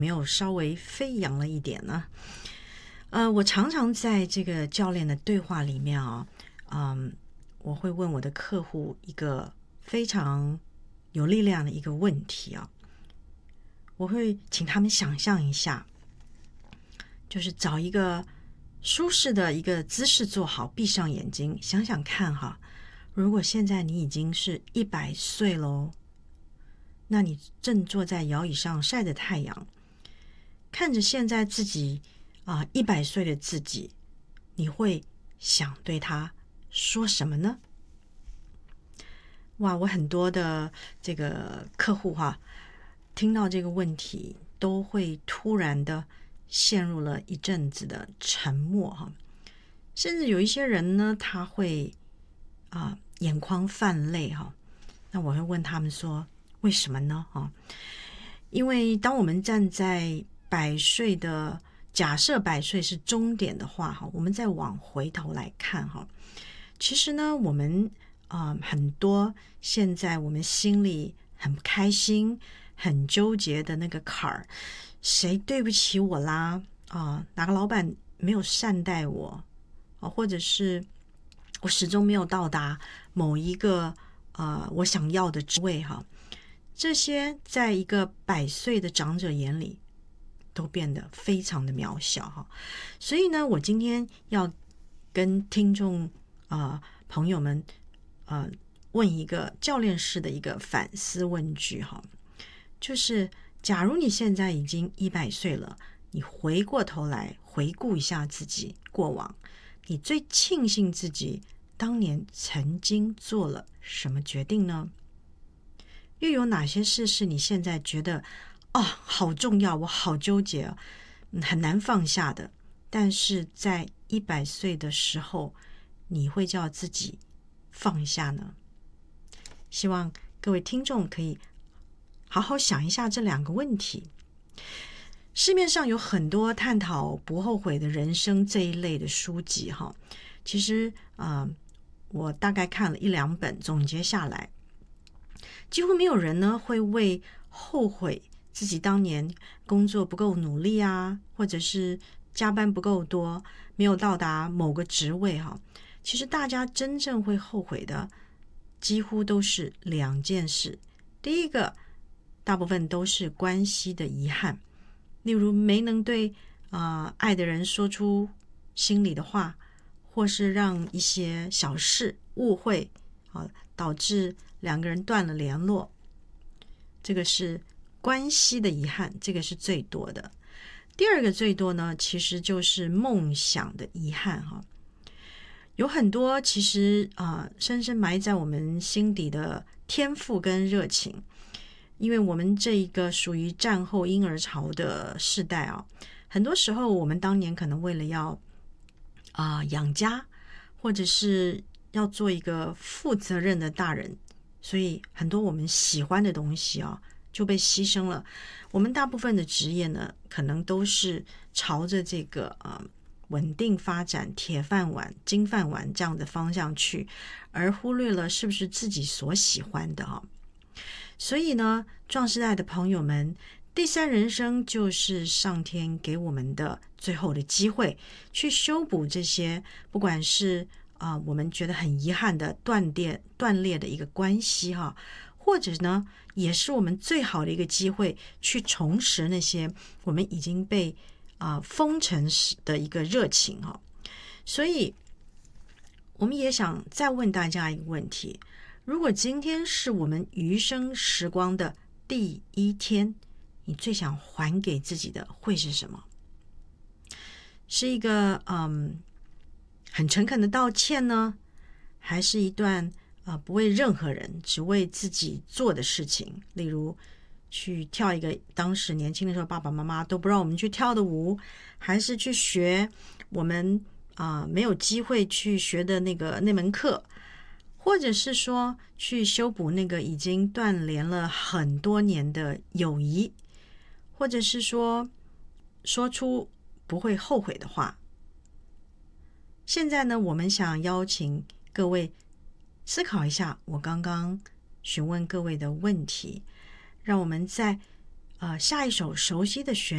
没有稍微飞扬了一点呢？我常常在这个教练的对话里面我会问我的客户一个非常有力量的一个问题我会请他们想象一下，就是找一个舒适的一个姿势坐好，闭上眼睛，想想看如果现在你已经是100岁咯，那你正坐在摇椅上晒着太阳，看着现在自己100岁的自己，你会想对他说什么呢？哇，我很多的这个客户听到这个问题都会突然的陷入了一阵子的沉默甚至有一些人呢，他会眼眶泛泪那我会问他们说，为什么呢因为当我们站在100岁的假设100岁是终点的话我们再往回头来看其实呢，我们很多现在我们心里很不开心、很纠结的那个坎儿，谁对不起我啦哪个老板没有善待我或者是我始终没有到达某一个我想要的职位这些在一个100岁的长者眼里都变得非常的渺小所以呢，我今天要跟听众朋友们问一个教练式的一个反思问句就是假如你现在已经100岁了，你回过头来回顾一下自己过往，你最庆幸自己当年曾经做了什么决定呢？又有哪些事是你现在觉得好重要，我好纠结很难放下的，但是在100岁的时候你会叫自己放下呢？希望各位听众可以好好想一下这2个问题。市面上有很多探讨不后悔的人生这一类的书籍其实我大概看了1-2本，总结下来几乎没有人呢会为后悔自己当年工作不够努力或者是加班不够多，没有到达某个职位其实大家真正会后悔的几乎都是2件事。第一个，大部分都是关系的遗憾，例如没能对爱的人说出心里的话，或是让一些小事误会导致2个人断了联络，这个是关系的遗憾，这个是最多的。第二个最多呢，其实就是梦想的遗憾有很多其实深深埋在我们心底的天赋跟热情，因为我们这一个属于战后婴儿潮的世代很多时候我们当年可能为了要养家，或者是要做一个负责任的大人，所以很多我们喜欢的东西就被牺牲了。我们大部分的职业呢，可能都是朝着这个稳定发展、铁饭碗、金饭碗这样的方向去，而忽略了是不是自己所喜欢的所以呢，壮世代的朋友们，第3人生就是上天给我们的最后的机会，去修补这些不管是我们觉得很遗憾的断裂的一个关系或者呢也是我们最好的一个机会，去重拾那些我们已经被封尘的一个热情所以我们也想再问大家一个问题，如果今天是我们余生时光的第1天，你最想还给自己的会是什么？是一个很诚恳的道歉呢，还是一段不为任何人只为自己做的事情，例如去跳一个当时年轻的时候爸爸妈妈都不让我们去跳的舞，还是去学我们没有机会去学的那门课，或者是说去修补那个已经断联了很多年的友谊，或者是说出不会后悔的话。现在呢，我们想邀请各位思考一下我刚刚询问各位的问题，让我们在下一首熟悉的旋律